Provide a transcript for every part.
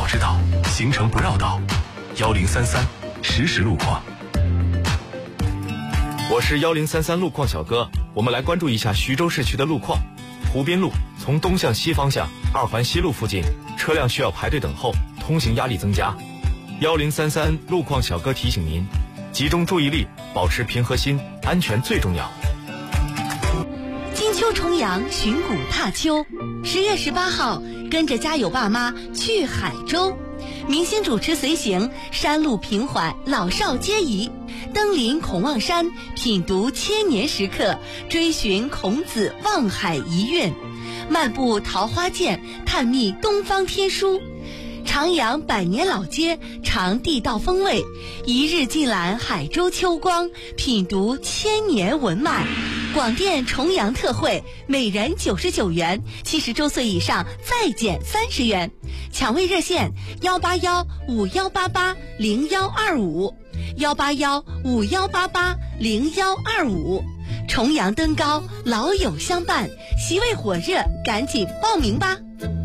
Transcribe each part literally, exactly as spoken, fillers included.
知道，行程不绕道。幺零三三实时路况。 我是幺零三三路况小哥，我们来关注一下徐州市区的路况。湖滨路从东向西方向二环西路附近，车辆需要排队等候，通行压力增加。幺零三三路况小哥提醒您，集中注意力，保持平和心，安全最重要。 金秋重阳，寻古踏秋。十月十八号，跟着家有爸妈去海州，明星主持随行，山路平缓，老少皆宜。登临孔望山，品读千年石刻，追寻孔子望海遗韵，漫步桃花涧，探秘东方天书。徜徉百年老街，尝地道风味，一日尽览海州秋光，品读千年文脉。广电重阳特惠，每人九十九元，七十周岁以上再减三十元。抢位热线：幺八幺五幺八八零幺二五，幺八幺五幺八八零幺二五。重阳登高，老友相伴，席位火热，赶紧报名吧！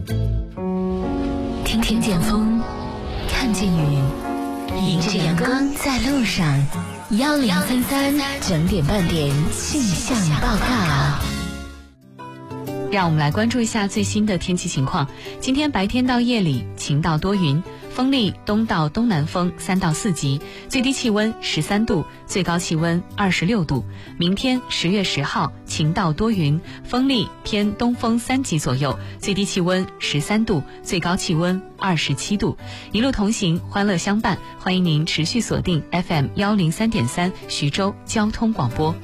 听听见风，看见雨，迎着阳光在路上。幺零三三整点半点气象报告。 让我们来关注一下最新的天气情况。今天白天到夜里晴到多云，风力东到东南风三到四级，最低气温十三度，最高气温二十六度。明天十月十号晴到多云，风力偏东风三级左右，最低气温十三度，最高气温二十七度。一路同行，欢乐相伴，欢迎您持续锁定 F M 幺零三点三徐州交通广播。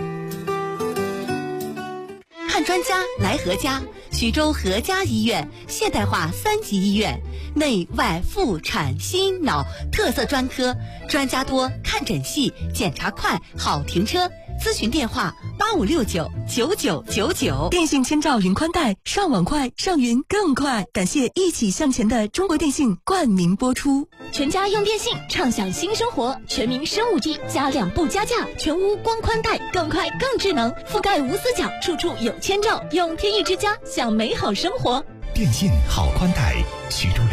看专家来何家，徐州何家医院现代化三级医院，内外妇产心脑特色专科，专家多，看诊细，检查快，好停车。咨询电话八五六九九九九九。 电信千兆云宽带，上网快，上云更快。感谢一起向前的中国电信冠名播出。 全家用电信，畅享新生活。全民升 五 G， 加量不加价，全屋光宽带，更快更智能，覆盖无死角，处处有千兆。用天翼之家，享美好生活。 电信好宽带，徐州